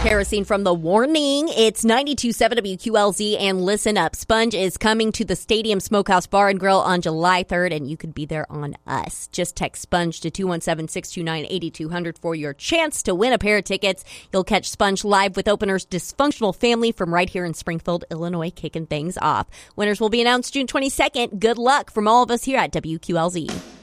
Kerosene from the Warning. It's 92.7 WQLZ, and listen up. Sponge is coming to the Stadium Smokehouse Bar and Grill on July 3rd, and you could be there on us. Just text Sponge to 217-629-8200 for your chance to win a pair of tickets. You'll catch Sponge live with openers Dysfunctional Family from right here in Springfield, Illinois, kicking things off. Winners will be announced June 22nd. Good luck from all of us here at WQLZ.